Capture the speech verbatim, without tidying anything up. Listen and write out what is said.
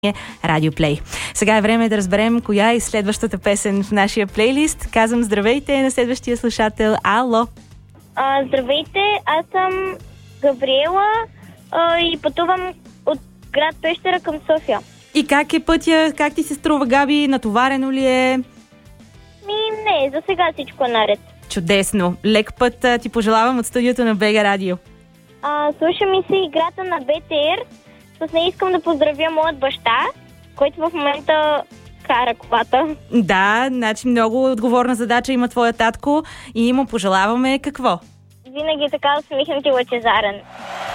Радио Плей. Сега е време да разберем коя е следващата песен в нашия плейлист. Казвам здравейте на следващия слушател. Ало! А, здравейте, аз съм Габриела а, и пътувам от град Пещера към София. И как е пътя? Как ти се струва, Габи? Натоварено ли е? Ми, не, за сега всичко е наред. Чудесно! Лек път ти пожелавам от студиото на БГ Радио. А, слуша ми се играта на БТР. С нея искам да поздравя моят баща, който в момента кара колата. Да, значи много отговорна задача има твоя татко и му пожелаваме какво? Винаги така усмихнат и лъчезарен.